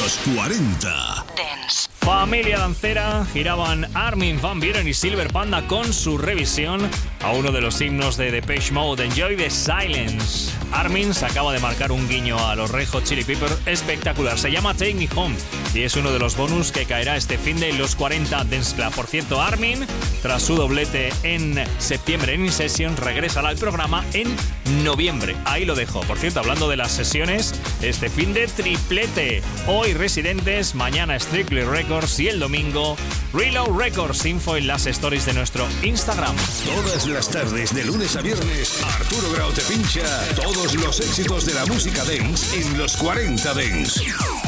Los 40 Dance. Familia dancera, giraban Armin van Buuren y Silver Panda con su revisión a uno de los himnos de Depeche Mode, Enjoy the Silence. Armin se acaba de marcar un guiño a los Red Hot Chili Peppers espectacular. Se llama Take Me Home y es uno de los bonus que caerá este fin de los 40 Dance Club. Por cierto, Armin, tras su doblete en septiembre en In Session, regresará al programa en noviembre. Ahí lo dejo. Por cierto, hablando de las sesiones, este fin de triplete. Hoy Residentes, mañana Strictly Records y el domingo Reload Records. Info en las stories de nuestro Instagram. Todas las tardes, de lunes a viernes, Arturo Grau te pincha todos los éxitos de la música dance en los 40 Dance.